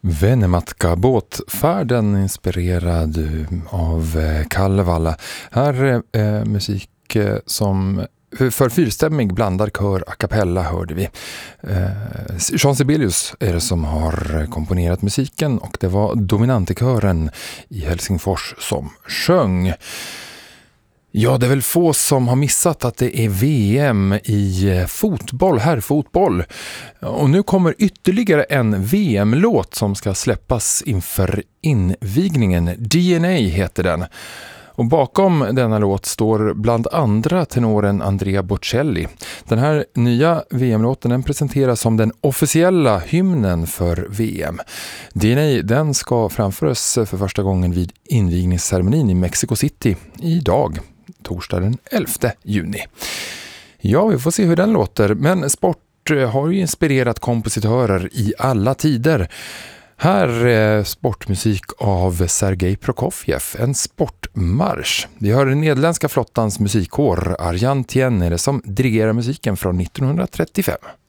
Venematka, båtfärden inspirerad av Kalevala. Här är musik som för fyrstämmig blandad kör a cappella hörde vi. Jean Sibelius är det som har komponerat musiken och det var Dominantekören i Helsingfors som sjöng. Ja, det är väl få som har missat att det är VM i fotboll, herrfotboll. Och nu kommer ytterligare en VM-låt som ska släppas inför invigningen. DNA heter den. Och bakom denna låt står bland andra tenoren Andrea Bocelli. Den här nya VM-låten den presenteras som den officiella hymnen för VM. DNA den ska framföras för första gången vid invigningsceremonin i Mexico City idag. Torsdag den 11 juni. Ja, vi får se hur den låter. Men sport har ju inspirerat kompositörer i alla tider. Här är sportmusik av Sergej Prokofjev, en sportmarsch. Vi hör den nederländska flottans musikkår Arjan Tienere som dirigerar musiken från 1935.